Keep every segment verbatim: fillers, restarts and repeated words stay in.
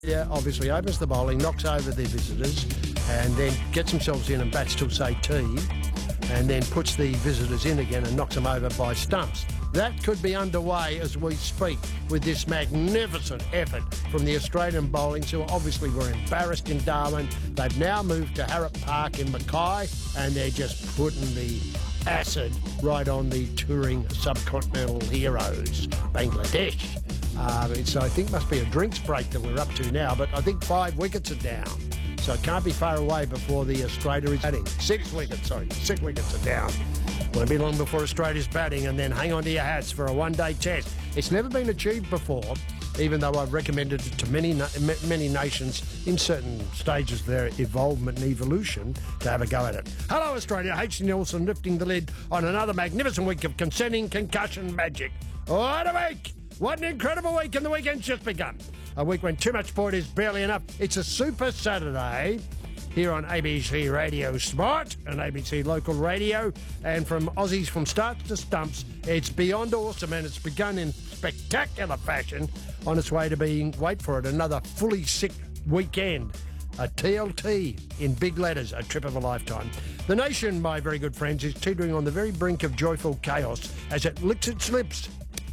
Yeah, obviously opens the bowling, knocks over their visitors, and then gets themselves in and bats till, say, tea, and then puts the visitors in again and knocks them over by stumps. That could be underway as we speak with this magnificent effort from the Australian bowlings, who obviously were embarrassed in Darwin. They've now moved to Harrop Park in Mackay, and they're just putting the acid right on the touring subcontinental heroes, Bangladesh. Uh, so I think it must be a drinks break that we're up to now, but I think five wickets are down. So it can't be far away before the Australia is batting. Six wickets, sorry, six wickets are down. Won't be long before Australia's batting, and then hang on to your hats for a one-day test. It's never been achieved before, even though I've recommended it to many many nations in certain stages of their evolvement and evolution to have a go at it. Hello, Australia. H C Nelson lifting the lid on another magnificent week of consenting concussion magic. What a week! What an incredible week, and the weekend's just begun. A week when too much sport is barely enough. It's a Super Saturday here on A B C Radio Sport and A B C Local Radio. And from Aussies from starts to stumps, it's beyond awesome, and it's begun in spectacular fashion on its way to being, wait for it, another fully sick weekend. A T L T in big letters, a trip of a lifetime. The nation, my very good friends, is teetering on the very brink of joyful chaos as it licks its lips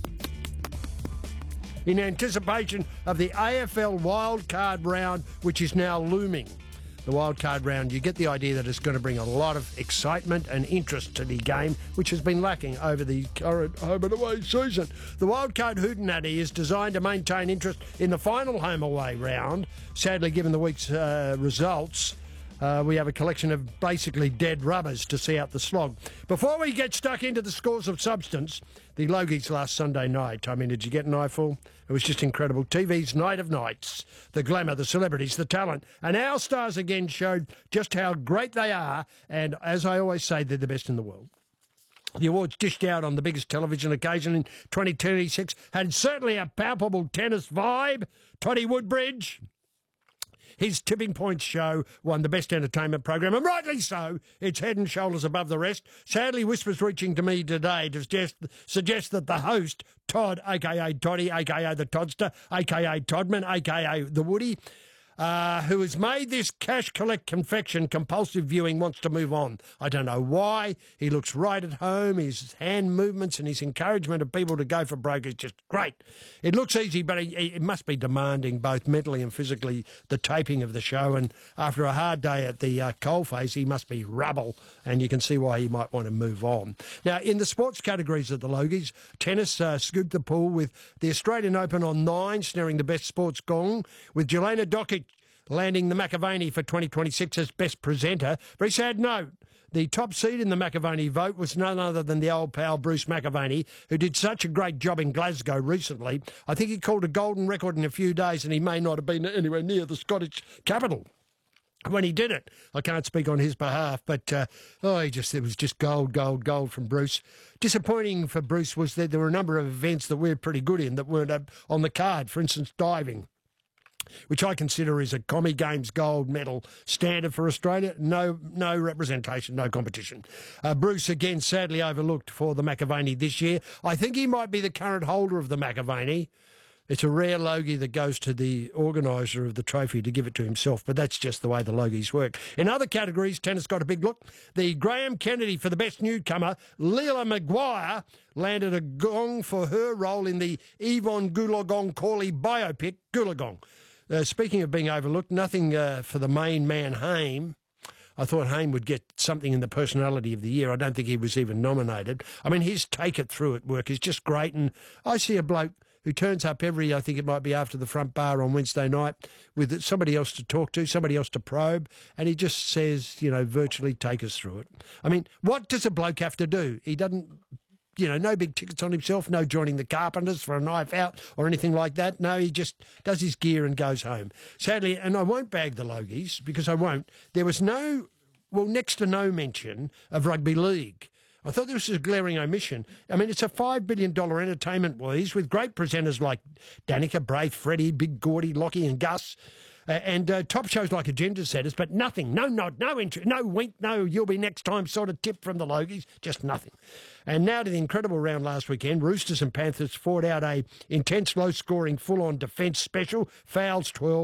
in anticipation of the A F L wildcard round, which is now looming. The wildcard round, you get the idea that it's going to bring a lot of excitement and interest to the game, which has been lacking over the current home and away season. The wildcard hootenanny is designed to maintain interest in the final home away round. Sadly, given the week's uh, results, Uh, we have a collection of basically dead rubbers to see out the slog. Before we get stuck into the scores of substance, the Logies last Sunday night. I mean, did you get an eyeful? It was just incredible. T V's night of nights. The glamour, the celebrities, the talent. And our stars again showed just how great they are. And as I always say, they're the best in the world. The awards dished out on the biggest television occasion in twenty twenty-six had certainly a palpable tennis vibe. Toddy Woodbridge, his Tipping Point show won the best entertainment program, and rightly so. It's head and shoulders above the rest. Sadly, whispers reaching to me today to suggest, suggest that the host, Todd, a k a. Toddy, a k a the Toddster, a k a. Todman, a k a the Woody, Uh, who has made this cash collect confection compulsive viewing, wants to move on. I don't know why. He looks right at home. His hand movements and his encouragement of people to go for broke is just great. It looks easy, but it, it must be demanding both mentally and physically, the taping of the show. And after a hard day at the uh, coalface, he must be rubble, and you can see why he might want to move on. Now, in the sports categories at the Logies, tennis uh, scooped the pool with the Australian Open on nine, snaring the best sports gong, with Jelena Dokic landing the McAvaney for twenty twenty-six as best presenter. Very sad note. The top seed in the McAvaney vote was none other than the old pal Bruce McAvaney, who did such a great job in Glasgow recently. I think he called a golden record in a few days, and he may not have been anywhere near the Scottish capital when he did it. I can't speak on his behalf, but uh, oh, he just it was just gold, gold, gold from Bruce. Disappointing for Bruce was that there were a number of events that we're pretty good in that weren't up on the card. For instance, diving, which I consider is a Commie Games gold medal standard for Australia. No no representation, no competition. Uh, Bruce, again, sadly overlooked for the McAvaney this year. I think he might be the current holder of the McAvaney. It's a rare Logie that goes to the organiser of the trophy to give it to himself, but that's just the way the Logies work. In other categories, tennis got a big look. The Graham Kennedy for the best newcomer, Leela Maguire, landed a gong for her role in the Yvonne Goolagong-Cawley biopic, Goolagong. Uh, speaking of being overlooked, nothing uh, for the main man, Haim. I thought Haim would get something in the personality of the year. I don't think he was even nominated. I mean, his take it through at work is just great. And I see a bloke who turns up every, I think it might be after the front bar on Wednesday night, with somebody else to talk to, somebody else to probe, and he just says, you know, virtually take us through it. I mean, what does a bloke have to do? He doesn't... You know, no big tickets on himself, no joining the Carpenters for a knife out or anything like that. No, he just does his gear and goes home. Sadly, and I won't bag the Logies because I won't, there was no, well, next to no mention of rugby league. I thought this was a glaring omission. I mean, it's a five billion dollars entertainment wheeze with great presenters like Danica, Braith, Freddie, Big Gordy, Lockie and Gus. Uh, and uh, top shows like Agenda Setters, but nothing, no nod, no interest, no wink, no you'll be next time sort of tip from the Logies, just nothing. And now to the incredible round last weekend. Roosters and Panthers fought out a intense, low-scoring, full-on defence special. Fouls twelve.